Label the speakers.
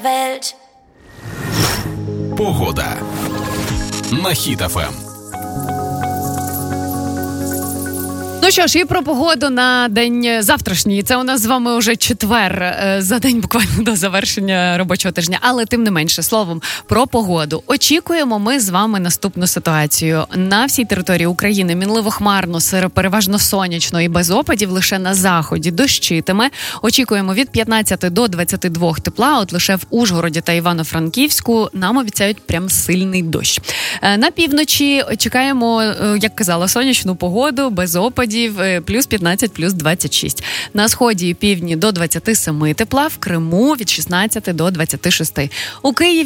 Speaker 1: Welt.
Speaker 2: Погода на Хіт ФМ.
Speaker 3: Ну що ж, і про погоду на день завтрашній. Це у нас з вами уже четвер, за день буквально до завершення робочого тижня. Але тим не менше, словом, про погоду. Очікуємо ми з вами наступну ситуацію. На всій території України мінливо-хмарно, переважно сонячно і без опадів. Лише на заході дощитиме. Очікуємо від 15 до 22 тепла. От лише в Ужгороді та Івано-Франківську нам обіцяють прям сильний дощ. На півночі чекаємо, як казала, сонячну погоду, без опадів. Плюс 15, плюс 26. На сході і півдні до 27 тепла, в Криму від 16 до 26. У Києві